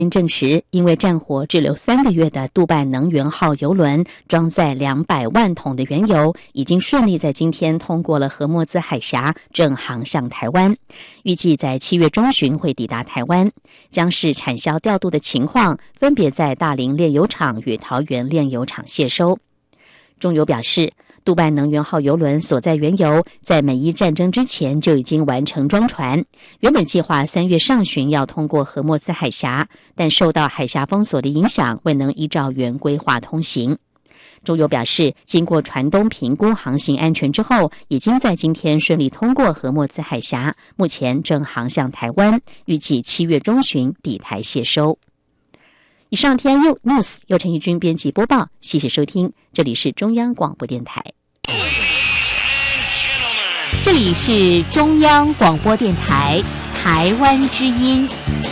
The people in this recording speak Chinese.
证实，因为战火滞留3个月的杜拜能源号邮轮装载200万桶的原油，已经顺利在今天通过了荷默兹海峡，正航向台湾。预计在7月中旬会抵达台湾，将是产销调度的情况，分别在大林炼油厂与桃园炼油厂卸收。中油表示，杜拜能源号邮轮所载原油在美伊战争之前就已经完成装船，原本计划3月上旬要通过荷默兹海峡，但受到海峡封锁的影响，未能依照原规划通行。中油表示，经过船东评估航行安全之后，已经在今天顺利通过荷默兹海峡，目前正航向台湾，预计7月中旬抵台卸收。以上 TIU News 由陈义军编辑播报，谢谢收听，这里是中央广播电台。 这里是中央广播电台台湾之音。